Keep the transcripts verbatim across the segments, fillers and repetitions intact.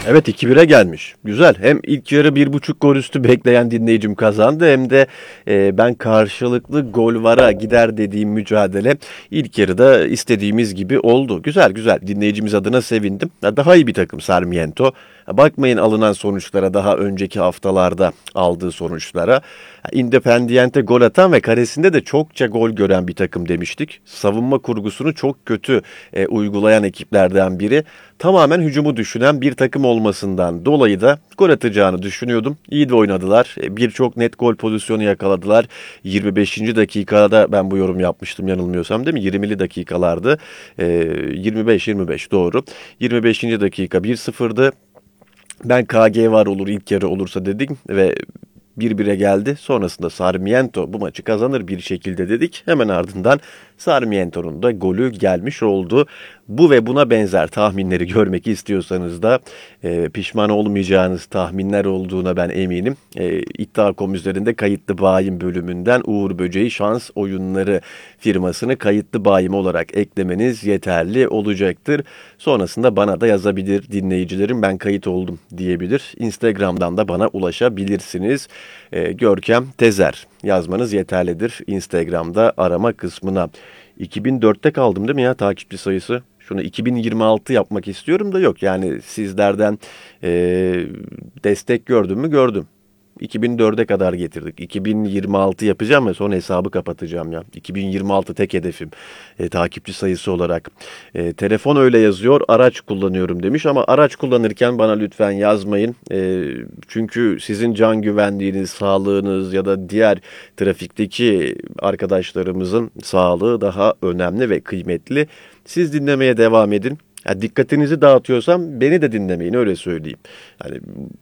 Evet, iki bire gelmiş. Güzel. Hem ilk yarı bir buçuk gol üstü bekleyen dinleyicim kazandı hem de e, ben karşılıklı gol vara gider dediğim mücadele ilk yarıda istediğimiz gibi oldu. Güzel güzel. Dinleyicimiz adına sevindim. Ya, daha iyi bir takım Sarmiento. Ya, bakmayın alınan sonuçlara, daha önceki haftalarda aldığı sonuçlara. Ya, Independiente gol atan ve karesinde de çokça gol gören bir takım demiştik. Savunma kurgusunu çok kötü e, uygulayan ekiplerden biri. Tamamen hücumu düşünen bir takım olmasından dolayı da gol atacağını düşünüyordum. İyi de oynadılar. E, Birçok net gol pozisyonu yakaladılar. yirmi beşinci dakikada ben bu yorum yapmıştım yanılmıyorsam, değil mi? yirmili dakikalardı. E, yirmi beş yirmi beş doğru. yirmi beşinci dakika bir sıfırdı. Ben K G var olur ilk yarı olursa dedim ve bir bire geldi. Sonrasında Sarmiento bu maçı kazanır bir şekilde dedik. Hemen ardından Sarmiento'nun da golü gelmiş oldu. Bu ve buna benzer tahminleri görmek istiyorsanız da e, pişman olmayacağınız tahminler olduğuna ben eminim. E, iddia nokta com üzerinde kayıtlı bayim bölümünden Uğur Böceği Şans Oyunları firmasını kayıtlı bayim olarak eklemeniz yeterli olacaktır. Sonrasında bana da yazabilir dinleyicilerim, ben kayıt oldum diyebilir. Instagram'dan da bana ulaşabilirsiniz. E, Görkem Tezer yazmanız yeterlidir Instagram'da arama kısmına. iki bin dörtte kaldım değil mi ya takipçi sayısı? Şunu iki bin yirmi altı yapmak istiyorum da yok. Yani sizlerden e, destek gördüm mü gördüm. iki bin dörde kadar getirdik. iki bin yirmi altı yapacağım ve sonra hesabı kapatacağım ya. iki bin yirmi altı tek hedefim e, takipçi sayısı olarak. E, telefon öyle yazıyor, araç kullanıyorum demiş ama araç kullanırken bana lütfen yazmayın. E, çünkü sizin can güvenliğiniz, sağlığınız ya da diğer trafikteki arkadaşlarımızın sağlığı daha önemli ve kıymetli. Siz dinlemeye devam edin. Ya, dikkatinizi dağıtıyorsam beni de dinlemeyin, öyle söyleyeyim. Yani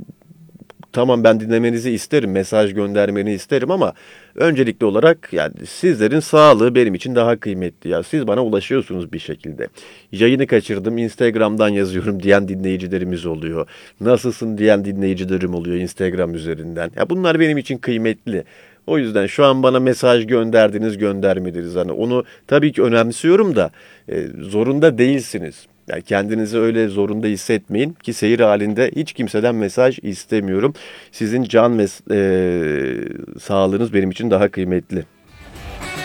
tamam, ben dinlemenizi isterim, mesaj göndermeni isterim ama öncelikli olarak yani sizlerin sağlığı benim için daha kıymetli ya. Siz bana ulaşıyorsunuz bir şekilde. Yayını kaçırdım, Instagram'dan yazıyorum diyen dinleyicilerimiz oluyor. Nasılsın diyen dinleyicilerim oluyor Instagram üzerinden. Ya bunlar benim için kıymetli. O yüzden şu an bana mesaj gönderdiniz, göndermediniz. Hani onu tabii ki önemsiyorum da e, zorunda değilsiniz. Yani kendinizi öyle zorunda hissetmeyin ki seyir halinde hiç kimseden mesaj istemiyorum. Sizin can ve e, sağlığınız benim için daha kıymetli.